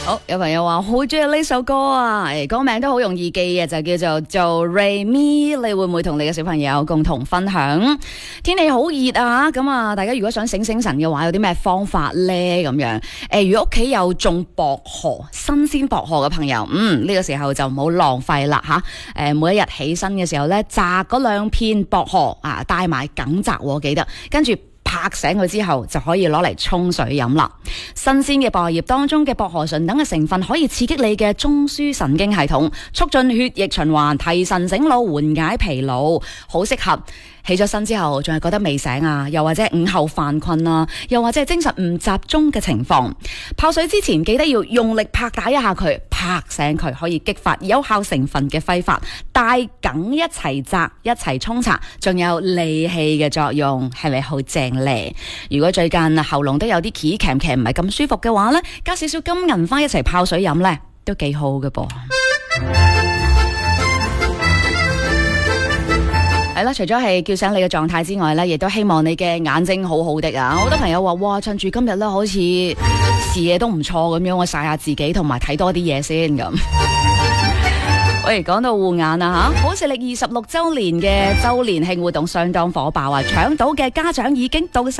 好，有朋友話好中意呢首歌啊，歌名都好容易記嘅，就叫做 Do Re Mi。你會唔會同你嘅小朋友共同分享？天氣好熱啊，咁啊，大家如果想醒醒神嘅話，有啲咩方法呢？咁樣如果屋企有種薄荷，新鮮薄荷嘅朋友，呢個時候就唔好浪費啦吓。每一日起身嘅時候呢，摘嗰2片薄荷啊，帶埋梗摘喎，記得，跟住拍醒佢之後就可以攞嚟沖水飲啦。新鮮嘅薄荷葉當中嘅薄荷醇等嘅成分可以刺激你嘅中樞神經系統，促進血液循環，提神醒腦，緩解疲勞，好適合起咗身之後仲係覺得未醒啊，又或者午後犯困啊，又或者係精神唔集中嘅情況。泡水之前記得要用力拍打一下佢，拍醒佢，可以激發有效成分嘅揮發，帶梗一齊摘，一齊沖茶，仲有利氣嘅作用，係咪好正呢？如果最近喉嚨都有啲奇鉗鉗唔係咁舒服嘅話呢，加少少金銀花一齊泡水飲呢，都幾好嘅噃。係啦，除咗係叫醒你嘅狀態之外咧，亦都希望你嘅眼睛好好的啊！好多朋友話：哇，趁住今日咧，好似視野都唔錯咁樣，我曬下自己，同埋睇多啲嘢先咁。喂，講到護眼啊吓，好視力26週年嘅週年慶活動相當火爆啊！搶到嘅家長已經到